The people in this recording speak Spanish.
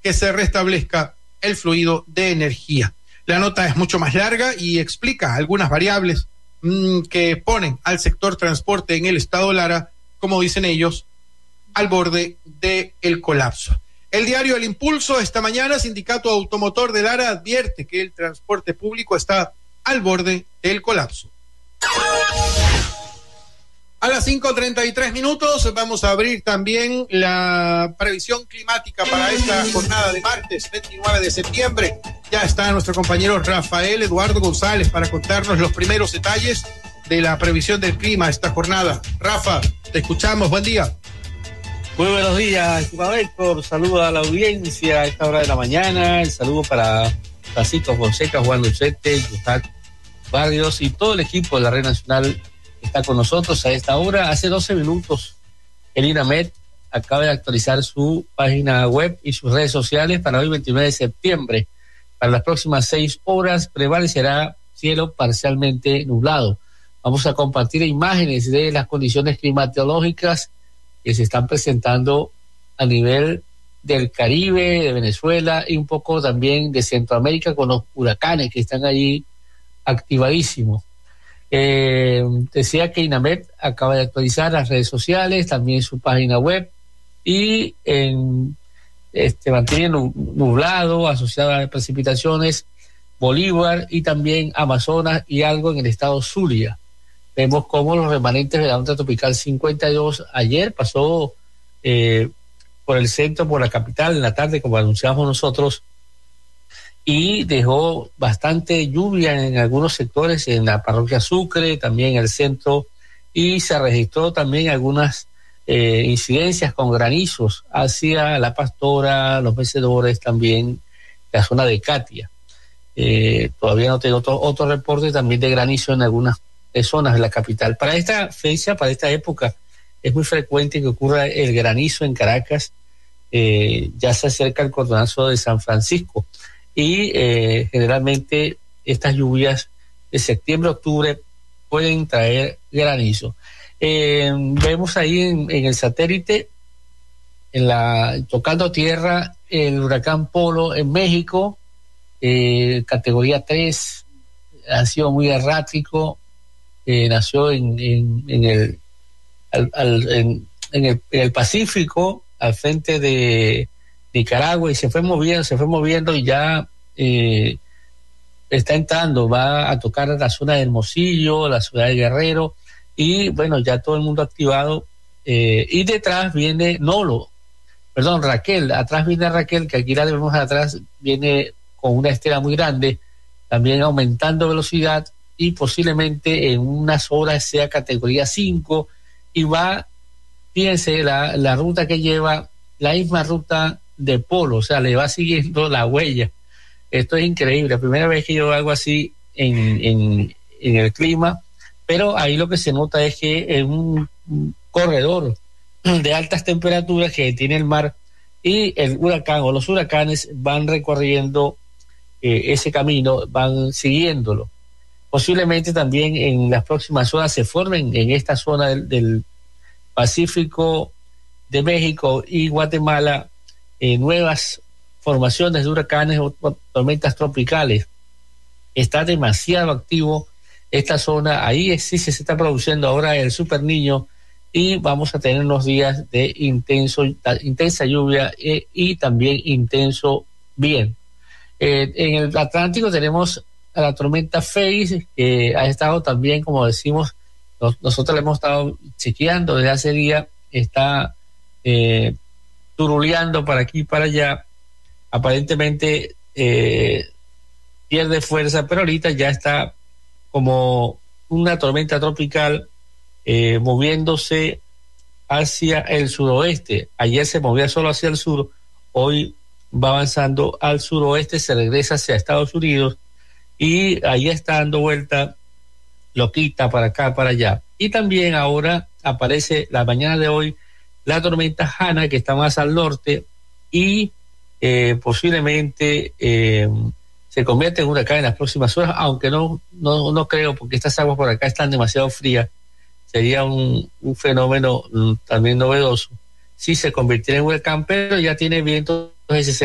que se restablezca el fluido de energía. La nota es mucho más larga y explica algunas variables que ponen al sector transporte en el estado Lara, como dicen ellos, al borde del colapso. El diario El Impulso, esta mañana, Sindicato Automotor de Lara advierte que el transporte público está al borde del colapso. A las 5:33 vamos a abrir también la previsión climática para esta jornada de martes 29 de septiembre. Ya está nuestro compañero Rafael Eduardo González para contarnos los primeros detalles de la previsión del clima esta jornada. Rafa, te escuchamos, buen día. Muy buenos días, estimado Héctor. Saludo a la audiencia a esta hora de la mañana. El saludo para Francisco Fonseca, Juan Lucete, Yusac Barrios y todo el equipo de la Red Nacional que está con nosotros a esta hora. Hace 12 minutos, el INAMED acaba de actualizar su página web y sus redes sociales para hoy, 29 de septiembre. Para las próximas 6 horas prevalecerá cielo parcialmente nublado. Vamos a compartir imágenes de las condiciones climatológicas que se están presentando a nivel del Caribe, de Venezuela y un poco también de Centroamérica con los huracanes que están allí activadísimos. Decía que INAMED acaba de actualizar las redes sociales, también su página web y mantiene nublado, asociado a precipitaciones, Bolívar y también Amazonas y algo en el estado Zulia. Vemos cómo los remanentes de la onda tropical 52 ayer pasó por el centro, por la capital en la tarde, como anunciamos nosotros, y dejó bastante lluvia en algunos sectores, en la parroquia Sucre, también en el centro, y se registró también algunas incidencias con granizos hacia La Pastora, Los Mecedores, también la zona de Catia. Todavía no tengo otro reporte también de granizo en algunas zonas de la capital. Para esta fecha, para esta época, es muy frecuente que ocurra el granizo en Caracas. Ya se acerca el cordonazo de San Francisco y generalmente estas lluvias de septiembre a octubre pueden traer granizo. Vemos ahí en el satélite, tocando tierra, el huracán Polo en México, categoría 3, ha sido muy errático. Nació en el Pacífico, al frente de Nicaragua, y se fue moviendo y ya está entrando, va a tocar la zona de Hermosillo, la ciudad de Guerrero, y bueno, ya todo el mundo activado, y detrás viene Raquel, atrás viene Raquel, que aquí la vemos atrás, viene con una estela muy grande, también aumentando velocidad, y posiblemente en unas horas sea categoría 5 y va, fíjense, la ruta que lleva, la misma ruta de Polo, o sea, le va siguiendo la huella. Esto es increíble, la primera vez que yo hago así en el clima, pero ahí lo que se nota es que es un corredor de altas temperaturas que tiene el mar y el huracán o los huracanes van recorriendo ese camino, van siguiéndolo. Posiblemente también en las próximas horas se formen en esta zona del Pacífico de México y Guatemala nuevas formaciones de huracanes o tormentas tropicales. Está demasiado activo esta zona, ahí sí se está produciendo ahora el Super Niño y vamos a tener unos días de intensa lluvia y también intenso viento. En el Atlántico tenemos a la tormenta Faye, que ha estado también, como decimos, nosotros le hemos estado chequeando desde hace día, está turuleando para aquí y para allá, aparentemente pierde fuerza, pero ahorita ya está como una tormenta tropical moviéndose hacia el suroeste. Ayer se movía solo hacia el sur, hoy va avanzando al suroeste, se regresa hacia Estados Unidos y ahí está dando vuelta, lo quita para acá, para allá. Y también ahora aparece la mañana de hoy la tormenta Hanna, que está más al norte y posiblemente se convierte en huracán en las próximas horas, aunque no creo, porque estas aguas por acá están demasiado frías. Sería un fenómeno también novedoso si se convirtiera en huracán, pero ya tiene vientos de